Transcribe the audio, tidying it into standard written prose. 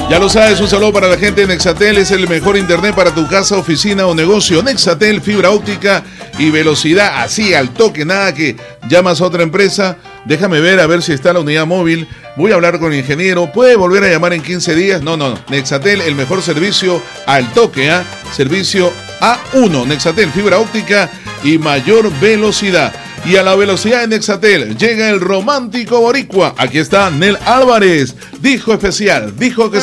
Ya lo sabes, un saludo para la gente de Nexatel, es el mejor internet para tu casa, oficina o negocio. Nexatel, fibra óptica y velocidad, así al toque, nada que llamas a otra empresa. Déjame ver a ver si está la unidad móvil. Voy a hablar con el ingeniero. ¿Puede volver a llamar en 15 días? No. Nexatel, el mejor servicio al toque, Servicio A1. Nexatel, fibra óptica y mayor velocidad. Y a la velocidad de Nexatel llega el romántico boricua. Aquí está Nel Álvarez. Dijo especial, dijo que